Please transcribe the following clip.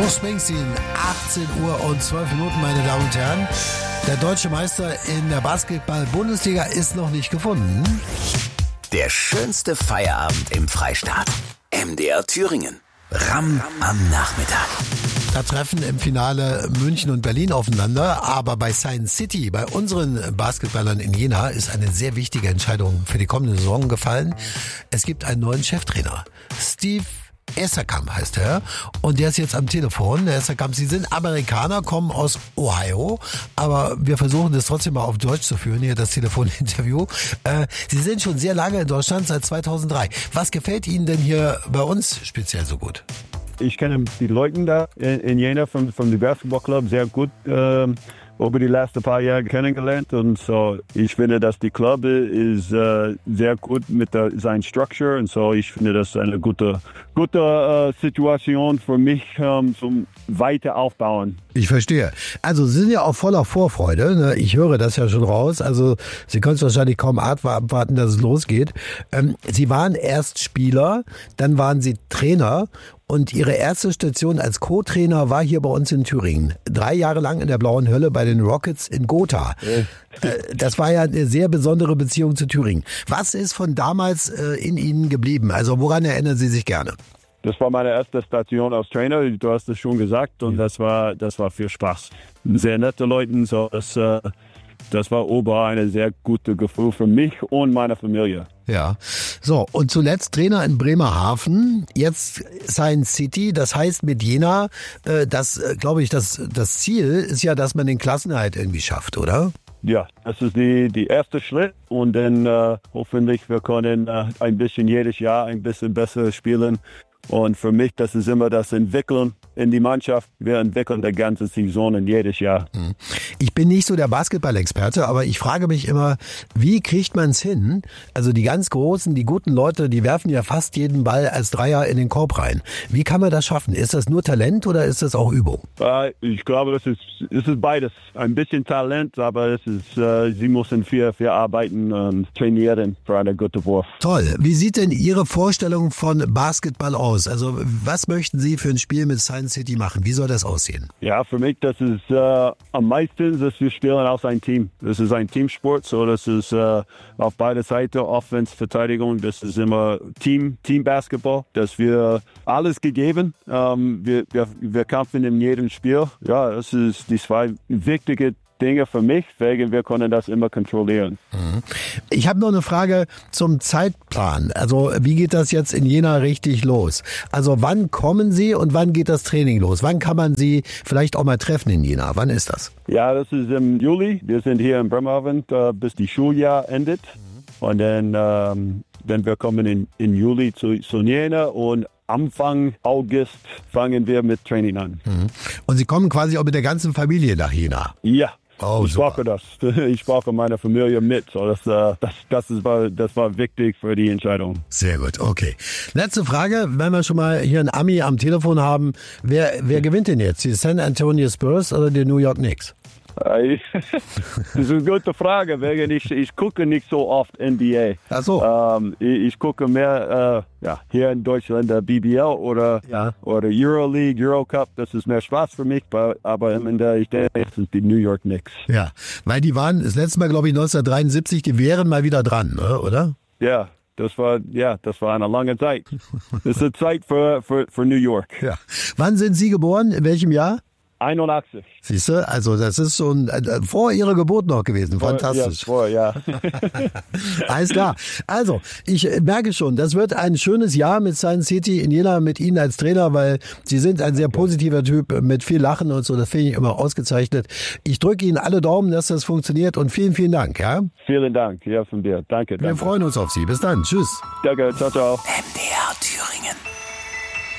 Bruce Springsteen, 18 Uhr und 12 Minuten, meine Damen und Herren. Der deutsche Meister in der Basketball-Bundesliga ist noch nicht gefunden. Der schönste Feierabend im Freistaat. MDR Thüringen. Ram am Nachmittag. Da treffen im Finale München und Berlin aufeinander, aber bei Science City, bei unseren Basketballern in Jena, ist eine sehr wichtige Entscheidung für die kommende Saison gefallen. Es gibt einen neuen Cheftrainer. Steve Esterkamp heißt er, und der ist jetzt am Telefon. Herr Esterkamp, Sie sind Amerikaner, kommen aus Ohio, aber wir versuchen das trotzdem mal auf Deutsch zu führen, hier das Telefoninterview. Sie sind schon sehr lange in Deutschland, seit 2003. Was gefällt Ihnen denn hier bei uns speziell so gut? Ich kenne die Leute da in Jena vom Basketball Club sehr gut über die letzten paar Jahre kennengelernt, und so ich finde, dass die Club ist sehr gut mit seiner Struktur, und so ich finde, das ist eine gute Situation für mich zum weiter aufbauen. Ich verstehe. Also Sie sind ja auch voller Vorfreude, ne? Ich höre das ja schon raus. Also Sie können es wahrscheinlich kaum abwarten, dass es losgeht. Sie waren erst Spieler, dann waren Sie Trainer. Und Ihre erste Station als Co-Trainer war hier bei uns in Thüringen. 3 Jahre lang in der blauen Hölle bei den Rockets in Gotha. Das war ja eine sehr besondere Beziehung zu Thüringen. Was ist von damals in Ihnen geblieben? Also woran erinnern Sie sich gerne? Das war meine erste Station als Trainer. Du hast es schon gesagt, und das war viel Spaß. Sehr nette Leute, so das war überall ein sehr gutes Gefühl für mich und meine Familie. Ja, so, und zuletzt Trainer in Bremerhaven, jetzt Science City, das heißt mit Jena, das Ziel ist ja, dass man den Klassenerhalt irgendwie schafft, oder? Ja, das ist die erste Schritt, und dann hoffentlich wir können ein bisschen jedes Jahr ein bisschen besser spielen. Und für mich, das ist immer das Entwickeln in die Mannschaft. Wir entwickeln die ganze Saison und jedes Jahr. Ich bin nicht so der Basketball-Experte, aber ich frage mich immer, wie kriegt man es hin? Also die ganz Großen, die guten Leute, die werfen ja fast jeden Ball als Dreier in den Korb rein. Wie kann man das schaffen? Ist das nur Talent oder ist das auch Übung? Ich glaube, es ist beides. Ein bisschen Talent, aber sie müssen viel arbeiten und trainieren für einen guten Wurf. Toll. Wie sieht denn Ihre Vorstellung von Basketball aus? Also was möchten Sie für ein Spiel mit Science City machen? Wie soll das aussehen? Ja, für mich, das ist am meisten, dass wir spielen als ein Team. Das ist ein Teamsport, so das ist auf beide Seiten, Offense, Verteidigung, das ist immer Team-Basketball, dass wir alles gegeben. Wir kämpfen in jedem Spiel. Ja, das ist die 2 wichtige Dinge für mich, wegen wir können das immer kontrollieren. Ich habe noch eine Frage zum Zeitplan. Also wie geht das jetzt in Jena richtig los? Also wann kommen Sie und wann geht das Training los? Wann kann man Sie vielleicht auch mal treffen in Jena? Wann ist das? Ja, das ist im Juli. Wir sind hier in Bremerhaven, bis die Schuljahr endet. Und dann wir kommen in Juli zu Jena, und Anfang August fangen wir mit Training an. Und Sie kommen quasi auch mit der ganzen Familie nach Jena? Ja. Oh, ich brauche das. Ich brauche meine Familie mit. So, das war wichtig für die Entscheidung. Sehr gut, okay. Letzte Frage, wenn wir schon mal hier einen Ami am Telefon haben. Wer gewinnt denn jetzt? Die San Antonio Spurs oder die New York Knicks? Das ist eine gute Frage, weil ich gucke nicht so oft NBA. Ach so. Ich gucke mehr hier in Deutschland BBL oder Euroleague, Eurocup. Das ist mehr Spaß für mich, aber im Ende, ich denke, es sind die New York Knicks. Ja, weil die waren das letzte Mal, glaube ich, 1973, die wären mal wieder dran, oder? Ja. Das war eine lange Zeit. Das ist eine Zeit für New York. Ja. Wann sind Sie geboren? In welchem Jahr? 81. Siehst du, also das ist so vor Ihrer Geburt noch gewesen. Fantastisch. Ja. Alles klar. Also, ich merke schon, das wird ein schönes Jahr mit Science City in Jena, mit Ihnen als Trainer, weil Sie sind ein sehr positiver Typ mit viel Lachen und so. Das finde ich immer ausgezeichnet. Ich drücke Ihnen alle Daumen, dass das funktioniert, und vielen, vielen Dank. Ja? Vielen Dank. Ja, von dir. Danke. Wir freuen uns auf Sie. Bis dann. Tschüss. Danke. Ciao, ciao. MDR